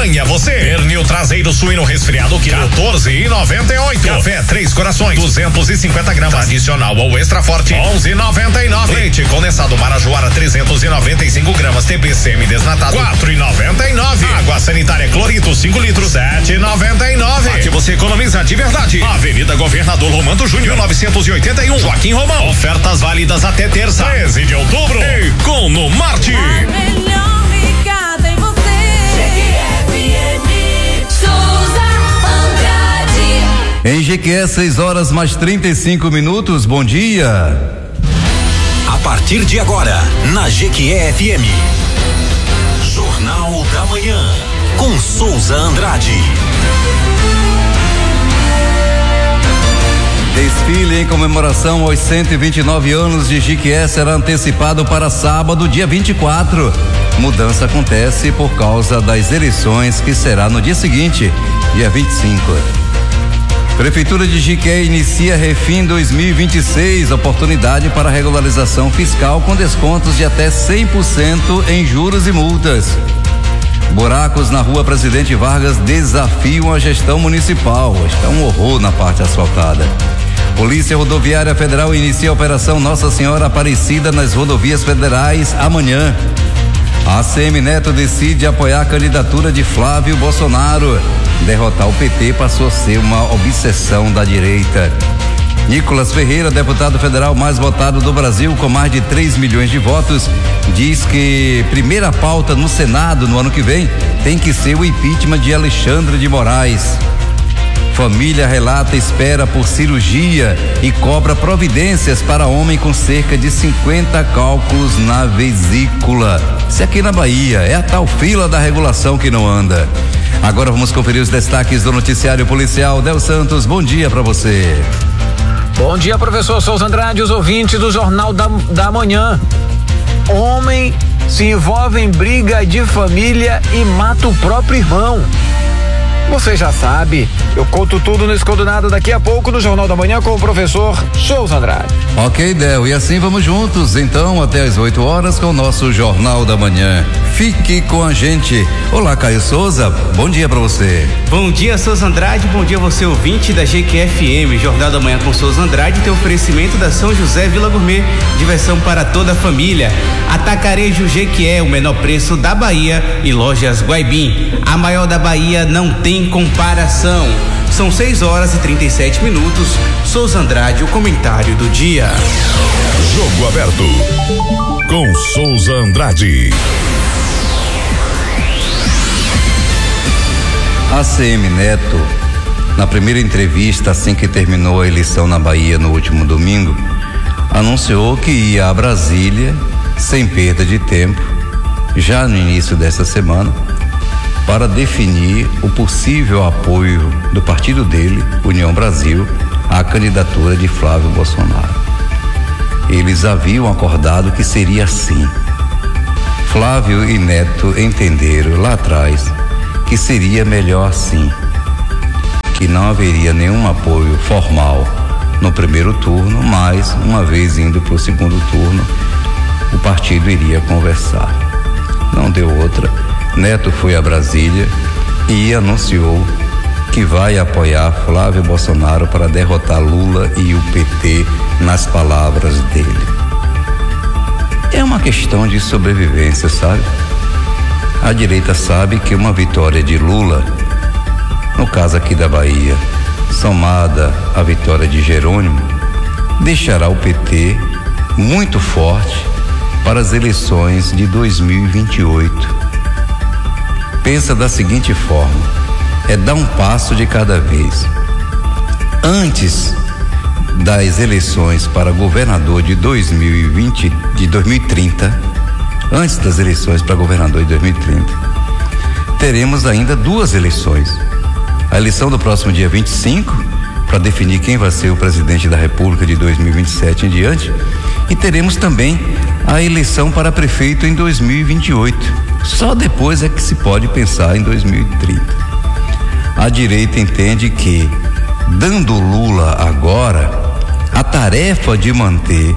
ganha você. Pernil traseiro suíno resfriado quilo 14,98. Café Três Corações 250 gramas. Tradicional ou extra forte 11,99. Leite condensado Marajoara 395 gramas. TPCM desnatado 4,99. Água sanitária Clorito 5 litros 7,99. Aqui você economiza de verdade. Avenida Governador Romano Júnior 981 Joaquim Romão. Ofertas válidas até terça 13 de outubro. Economarte. Em Jequié, 6 horas mais 35 minutos. Bom dia. A partir de agora, na Jequié FM, Jornal da Manhã, com Souza Andrade. Desfile em comemoração aos 129 anos de Jequié será antecipado para sábado, dia 24. Mudança acontece por causa das eleições, que será no dia seguinte, dia 25. Prefeitura de Jequié inicia Refim 2026, oportunidade para regularização fiscal com descontos de até 100% em juros e multas. Buracos na rua Presidente Vargas desafiam a gestão municipal. Está um horror na parte asfaltada. Polícia Rodoviária Federal inicia a operação Nossa Senhora Aparecida nas rodovias federais amanhã. A ACM Neto decide apoiar a candidatura de Flávio Bolsonaro. Derrotar o PT passou a ser uma obsessão da direita. Nicolas Ferreira, deputado federal mais votado do Brasil, com mais de 3 milhões de votos, diz que primeira pauta no Senado no ano que vem tem que ser o impeachment de Alexandre de Moraes. Família relata espera por cirurgia e cobra providências para homem com cerca de 50 cálculos na vesícula. Isso aqui na Bahia é a tal fila da regulação que não anda. Agora vamos conferir os destaques do noticiário policial. Del Santos, bom dia para você. Bom dia, professor Souza Andrade, os ouvintes do Jornal da Manhã. Homem se envolve em briga de família e mata o próprio irmão. Você já sabe, eu conto tudo no Escondo Nada daqui a pouco no Jornal da Manhã com o professor Souza Andrade. Ok, Del, e assim vamos juntos, então, até às 8 horas com o nosso Jornal da Manhã. Fique com a gente. Olá, Caio Souza, bom dia pra você. Bom dia, Souza Andrade, bom dia você ouvinte da GQFM. Jornal da Manhã com Souza Andrade tem oferecimento da São José Vila Gourmet, diversão para toda a família. Atacarejo Jequié, o menor preço da Bahia, e Lojas Guaibim, a maior da Bahia, não tem comparação. São 6 horas e 37 minutos. Souza Andrade, o comentário do dia. Jogo aberto com Souza Andrade. ACM Neto, na primeira entrevista assim que terminou a eleição na Bahia no último domingo, anunciou que ia a Brasília sem perda de tempo, já no início dessa semana, para definir o possível apoio do partido dele, União Brasil, à candidatura de Flávio Bolsonaro. Eles haviam acordado que seria assim. Flávio e Neto entenderam lá atrás que seria melhor assim, que não haveria nenhum apoio formal no primeiro turno, mas uma vez indo para o segundo turno, o partido iria conversar. Não deu outra. Neto foi a Brasília e anunciou que vai apoiar Flávio Bolsonaro para derrotar Lula e o PT, nas palavras dele. É uma questão de sobrevivência, sabe? A direita sabe que uma vitória de Lula, no caso aqui da Bahia, somada à vitória de Jerônimo, deixará o PT muito forte para as eleições de 2028. Pensa da seguinte forma: é dar um passo de cada vez. Antes das eleições para governador de 2030, antes das eleições para governador de 2030, teremos ainda 2 eleições. A eleição do próximo dia 25, para definir quem vai ser o presidente da República de 2027 em diante, e teremos também a eleição para prefeito em 2028. Só depois é que se pode pensar em 2030. A direita entende que, dando Lula agora, a tarefa de manter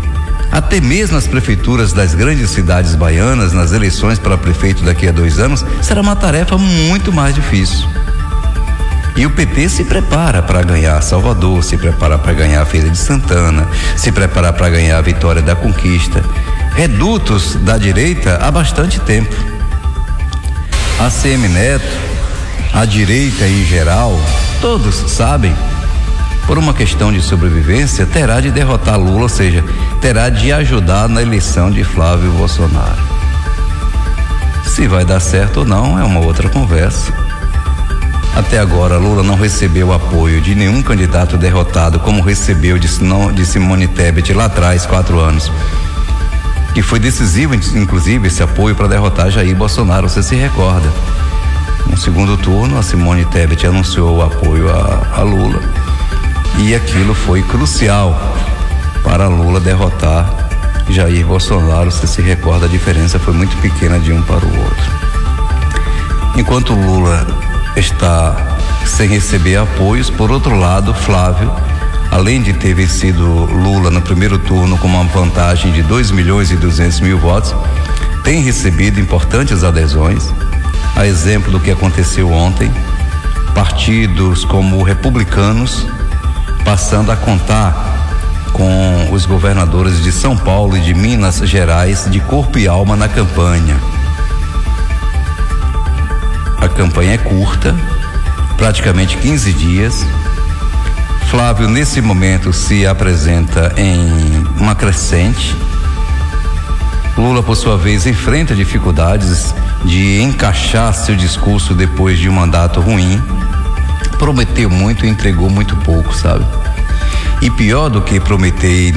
até mesmo as prefeituras das grandes cidades baianas, nas eleições para prefeito daqui a 2 anos, será uma tarefa muito mais difícil. E o PT se prepara para ganhar Salvador, se prepara para ganhar a Feira de Santana, se prepara para ganhar a Vitória da Conquista, redutos da direita há bastante tempo. A ACM Neto, a direita em geral, todos sabem, por uma questão de sobrevivência, terá de derrotar Lula, ou seja, terá de ajudar na eleição de Flávio Bolsonaro. Se vai dar certo ou não é uma outra conversa. Até agora, Lula não recebeu apoio de nenhum candidato derrotado, como recebeu de Simone Tebet lá atrás, 4 anos. Que foi decisivo, inclusive, esse apoio para derrotar Jair Bolsonaro, você se recorda. No segundo turno, a Simone Tebet anunciou o apoio a Lula. E aquilo foi crucial para Lula derrotar Jair Bolsonaro. Você se recorda, a diferença foi muito pequena de um para o outro. Enquanto Lula está sem receber apoios, por outro lado, Flávio, além de ter vencido Lula no primeiro turno com uma vantagem de 2.200.000 votos, tem recebido importantes adesões, a exemplo do que aconteceu ontem, partidos como Republicanos passando a contar com os governadores de São Paulo e de Minas Gerais de corpo e alma na campanha. A campanha é curta, praticamente 15 dias. Flávio, nesse momento, se apresenta em uma crescente. Lula, por sua vez, enfrenta dificuldades de encaixar seu discurso depois de um mandato ruim. Prometeu muito e entregou muito pouco, sabe? E pior do que prometer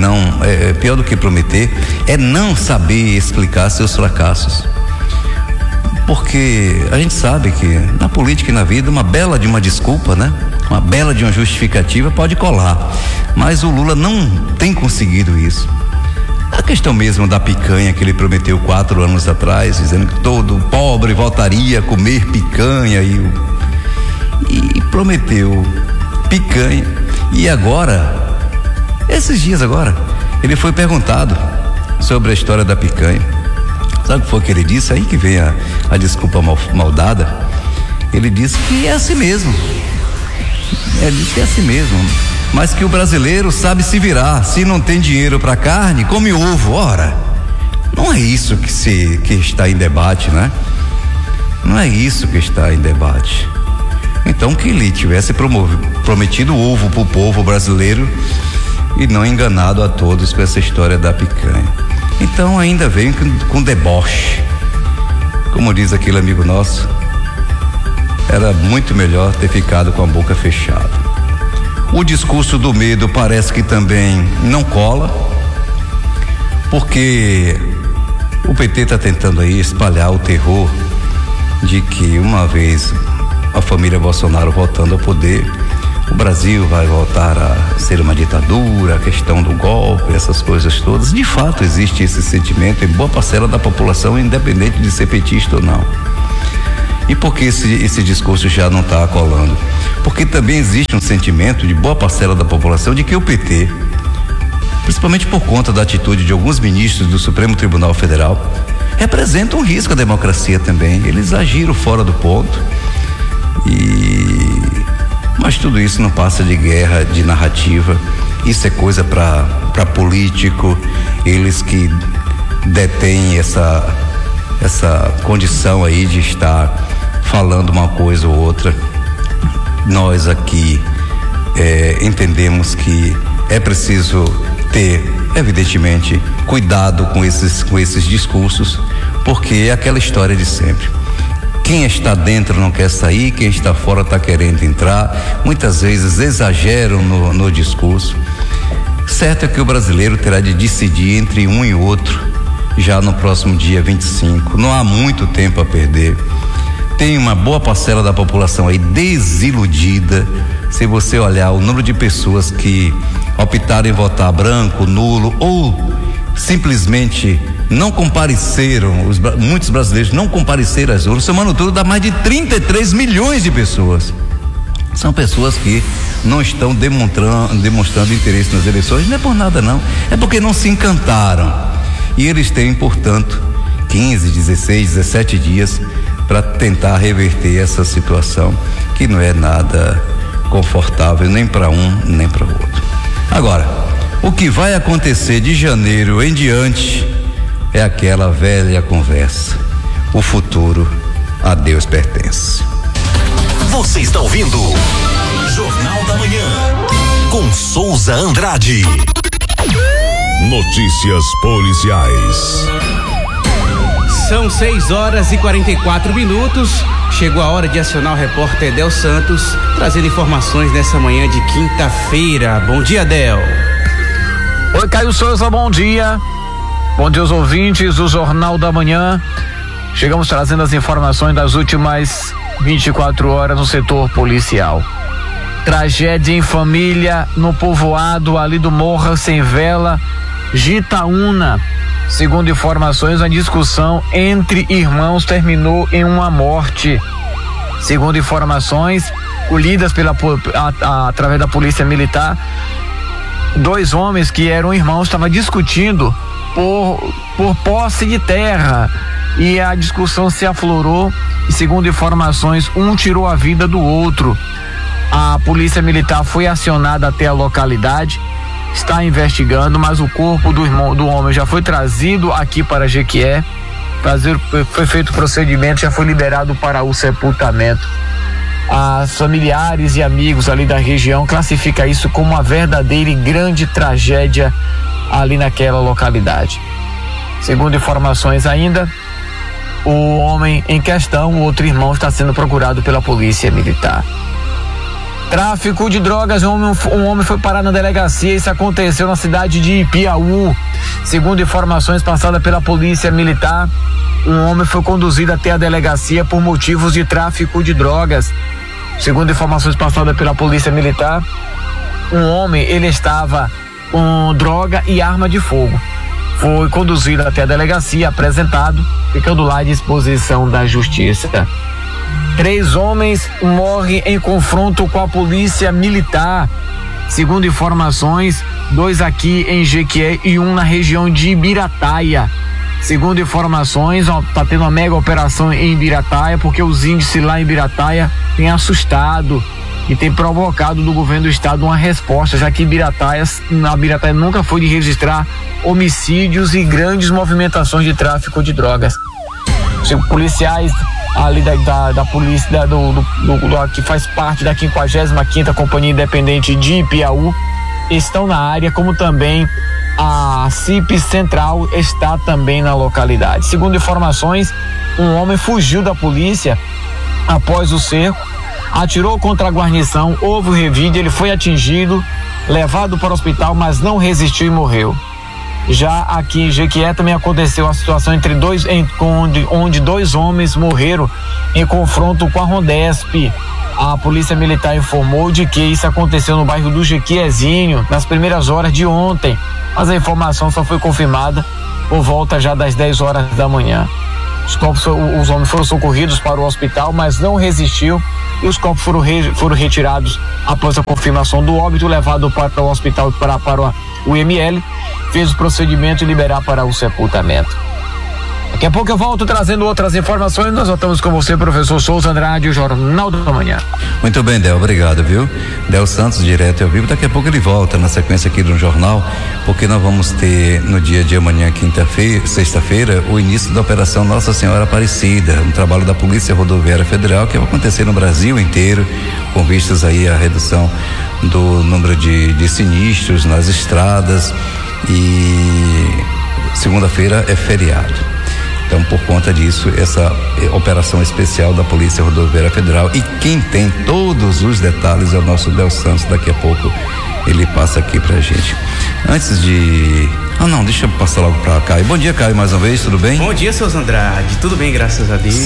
é não saber explicar seus fracassos. Porque a gente sabe que na política e na vida uma bela de uma desculpa, né? Uma bela de uma justificativa pode colar, mas o Lula não tem conseguido isso. A questão mesmo da picanha que ele prometeu 4 anos atrás, dizendo que todo pobre voltaria a comer picanha e prometeu picanha, e agora, esses dias agora, ele foi perguntado sobre a história da picanha. Sabe o que foi que ele disse? Aí que vem a desculpa mal dada. Ele disse que é assim mesmo. Ele disse que é assim mesmo, mas que o brasileiro sabe se virar. Se não tem dinheiro para carne, come ovo. Ora, não é isso que está em debate, né? Não é isso que está em debate. Então, que ele tivesse prometido ovo para o povo brasileiro e não enganado a todos com essa história da picanha. Então ainda vem com deboche. Como diz aquele amigo nosso, era muito melhor ter ficado com a boca fechada. O discurso do medo parece que também não cola, porque o PT está tentando aí espalhar o terror de que uma vez a família Bolsonaro voltando ao poder, o Brasil vai voltar a ser uma ditadura, a questão do golpe, essas coisas todas. De fato existe esse sentimento em boa parcela da população, independente de ser petista ou não. E por que esse discurso já não está colando? Porque também existe um sentimento de boa parcela da população de que o PT, principalmente por conta da atitude de alguns ministros do Supremo Tribunal Federal, representa um risco à democracia também. Eles agiram fora do ponto mas tudo isso não passa de guerra, de narrativa. Isso é coisa para político, eles que detêm essa condição aí de estar falando uma coisa ou outra. Nós aqui entendemos que é preciso ter, evidentemente, cuidado com esses discursos, porque é aquela história de sempre. Quem está dentro não quer sair, quem está fora está querendo entrar. Muitas vezes exageram no discurso. Certo é que o brasileiro terá de decidir entre um e outro já no próximo dia 25. Não há muito tempo a perder. Tem uma boa parcela da população aí desiludida. Se você olhar o número de pessoas que optaram em votar branco, nulo ou simplesmente não compareceram, muitos brasileiros não compareceram às urnas, somando tudo dá mais de 33 milhões de pessoas. São pessoas que não estão demonstrando interesse nas eleições, não é por nada não, é porque não se encantaram. E eles têm, portanto, 15, 16, 17 dias para tentar reverter essa situação que não é nada confortável nem para um nem para o outro. Agora, o que vai acontecer de janeiro em diante é aquela velha conversa: o futuro a Deus pertence. Você está ouvindo Jornal da Manhã com Souza Andrade. Notícias policiais. São 6h44. Chegou a hora de acionar o repórter Del Santos, trazendo informações nessa manhã de quinta-feira. Bom dia, Del. Oi, Caio Souza, bom dia. Bom dia aos ouvintes do Jornal da Manhã. Chegamos trazendo as informações das últimas 24 horas no setor policial. Tragédia em família no povoado ali do Morra Sem Vela, Jitaúna. Segundo informações, a discussão entre irmãos terminou em uma morte. Segundo informações colhidas através da polícia militar, 2 homens que eram irmãos estavam discutindo por posse de terra, e a discussão se aflorou e, segundo informações, um tirou a vida do outro. A polícia militar foi acionada até a localidade, está investigando, mas o corpo do homem já foi trazido aqui para Jequié, foi feito o procedimento, já foi liberado para o sepultamento. As familiares e amigos ali da região classificam isso como uma verdadeira e grande tragédia ali naquela localidade. Segundo informações ainda, o homem em questão, o outro irmão, está sendo procurado pela polícia militar. Tráfico de drogas, um homem foi parar na delegacia. Isso aconteceu na cidade de Ipiaú. Segundo informações passadas pela polícia militar, um homem foi conduzido até a delegacia por motivos de tráfico de drogas. Segundo informações passadas pela polícia militar, um homem, ele estava com droga e arma de fogo. Foi conduzido até a delegacia, apresentado, ficando lá à disposição da justiça. 3 homens morrem em confronto com a polícia militar. Segundo informações, 2 aqui em Jequié e 1 na região de Ibirataia. Segundo informações, tá tendo uma mega operação em Ibirataia, porque os índices lá em Ibirataia têm assustado e tem provocado do governo do estado uma resposta, já que Ibirataia nunca foi de registrar homicídios e grandes movimentações de tráfico de drogas. Os policiais ali da polícia que faz parte da 55ª Companhia Independente de Ipiaú estão na área, como também a CIP Central está também na localidade. Segundo informações, um homem fugiu da polícia após o cerco, atirou contra a guarnição, houve o revide, ele foi atingido, levado para o hospital, mas não resistiu e morreu. Já aqui em Jequié também aconteceu a situação onde 2 homens morreram em confronto com a Rondesp. A polícia militar informou de que isso aconteceu no bairro do Jequiézinho nas primeiras horas de ontem, mas a informação só foi confirmada por volta já das 10 horas da manhã. Os homens foram socorridos para o hospital, mas não resistiu, e os corpos foram retirados após a confirmação do óbito, levado para o hospital para o IML, fez o procedimento e liberar para o sepultamento. Daqui a pouco eu volto trazendo outras informações. Nós voltamos com você, professor Souza Andrade, o Jornal da Manhã. Muito bem, Del, obrigado, viu? Del Santos, direto e ao vivo. Daqui a pouco ele volta na sequência aqui do jornal, porque nós vamos ter no dia de amanhã, sexta-feira, o início da Operação Nossa Senhora Aparecida, um trabalho da Polícia Rodoviária Federal que vai acontecer no Brasil inteiro, com vistas aí à redução do número de sinistros nas estradas, e segunda-feira é feriado. Então, por conta disso, essa operação especial da Polícia Rodoviária Federal, e quem tem todos os detalhes é o nosso Del Santos. Daqui a pouco ele passa aqui pra gente. Antes de... deixa eu passar logo pra Caio. Bom dia, Caio, mais uma vez, tudo bem? Bom dia, Souza Andrade, tudo bem, graças a Deus.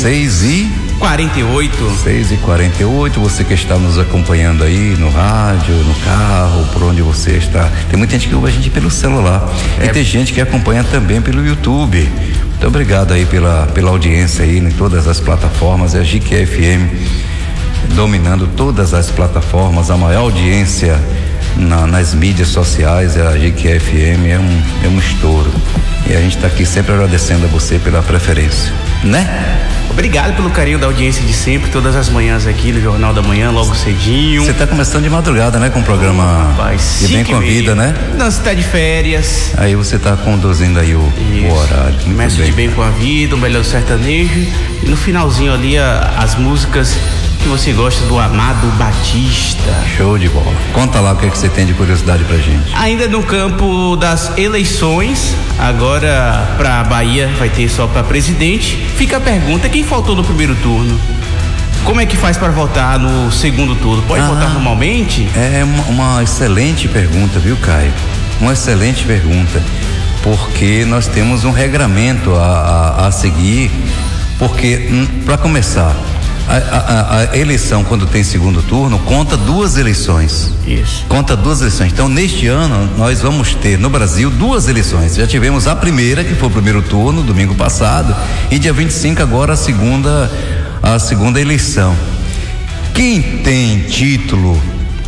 6h48. 6h48, você que está nos acompanhando aí no rádio, no carro, por onde você está. Tem muita gente que ouve a gente pelo celular, e tem gente que acompanha também pelo YouTube. Muito obrigado aí pela audiência aí em todas as plataformas. É a Jequié FM dominando todas as plataformas, a maior audiência nas mídias sociais, a GQFM é um estouro. E a gente está aqui sempre agradecendo a você pela preferência, né? Obrigado pelo carinho da audiência de sempre, todas as manhãs aqui no Jornal da Manhã, logo cedinho. Você está começando de madrugada, né? Com o programa de Bem com a Vida, né? Não, você está de férias. Aí você está conduzindo aí o horário. Começa de Bem com a Vida, o melhor do sertanejo. E no finalzinho ali, as músicas que você gosta do Amado Batista. Show de bola. Conta lá o que você tem de curiosidade pra gente. Ainda no campo das eleições, agora pra Bahia vai ter só pra presidente. Fica a pergunta, quem faltou no primeiro turno? Como é que faz para votar no segundo turno? Pode votar normalmente? É uma excelente pergunta, viu, Caio? Uma excelente pergunta, porque nós temos um regramento a seguir, porque, para começar, a eleição, quando tem segundo turno, conta 2 eleições. Isso. Conta 2 eleições. Então, neste ano, nós vamos ter no Brasil 2 eleições. Já tivemos a primeira, que foi o primeiro turno, domingo passado, e dia 25 agora a segunda eleição. Quem tem título,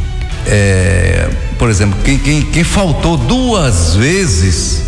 por exemplo, quem faltou 2 vezes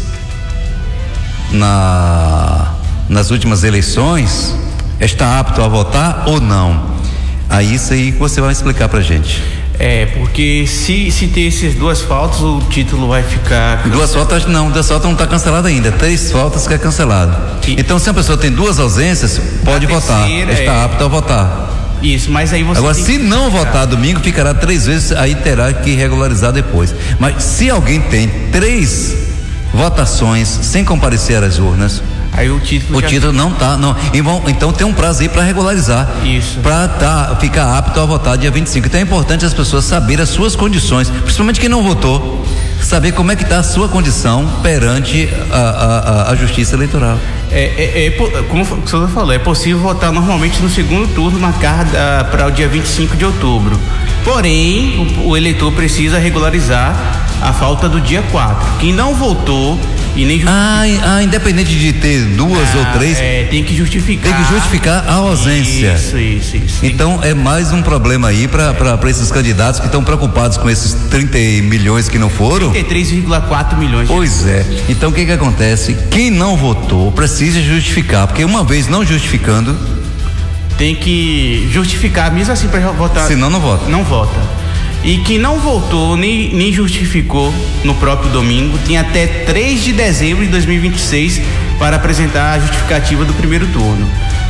nas últimas eleições, está apto a votar ou não? Aí isso aí que você vai explicar pra gente. Porque se ter essas 2 faltas, o título vai ficar cancelado. 2 faltas não está cancelado ainda, 3 faltas que é cancelado. Então, se a pessoa tem 2 ausências, pode votar, está apto a votar. Isso, mas aí você agora, se não votar domingo, ficará 3 vezes, aí terá que regularizar depois. Mas se alguém tem 3 votações sem comparecer às urnas, aí o título não tá, não. Então tem um prazo aí para regularizar. Isso. Para ficar apto a votar dia 25. Então é importante as pessoas saberem as suas condições, principalmente quem não votou, saber como é que está a sua condição perante a Justiça Eleitoral. Como o senhor falou, é possível votar normalmente no segundo turno, marcado para o dia 25 de outubro. Porém, o eleitor precisa regularizar a falta do dia 4. Quem não votou e nem independente de ter 2 ou 3, tem que justificar. Tem que justificar a ausência. Isso. Então é mais um problema aí para esses candidatos que estão preocupados com esses 30 milhões que não foram. 33,4 milhões. Pois é. Então o que acontece? Quem não votou precisa justificar, porque uma vez não justificando, tem que justificar mesmo assim para votar. Senão não vota. Não vota. E quem não votou nem justificou no próprio domingo tem até 3 de dezembro de 2026 para apresentar a justificativa do primeiro turno.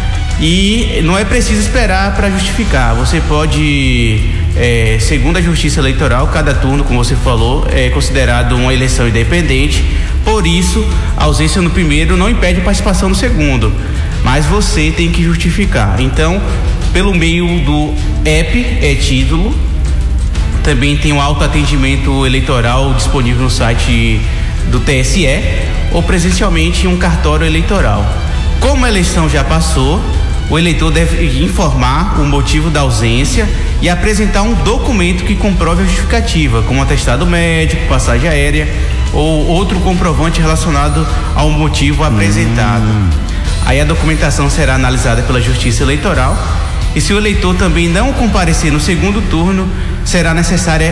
E não é preciso esperar para justificar. Você pode, segundo a Justiça Eleitoral, cada turno, como você falou, é considerado uma eleição independente. Por isso, a ausência no primeiro não impede a participação no segundo, mas você tem que justificar. Então, pelo meio do app, título. Também tem um autoatendimento eleitoral disponível no site do TSE ou presencialmente em um cartório eleitoral. Como a eleição já passou, o eleitor deve informar o motivo da ausência e apresentar um documento que comprove a justificativa, como atestado médico, passagem aérea ou outro comprovante relacionado ao motivo apresentado. Aí a documentação será analisada pela Justiça Eleitoral. E se o eleitor também não comparecer no segundo turno, será necessária